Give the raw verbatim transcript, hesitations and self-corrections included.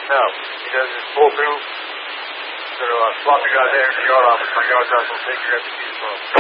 No. He does just pull through. So uh, swap you guys there in the yard office. My yard's out, so take your execution phone.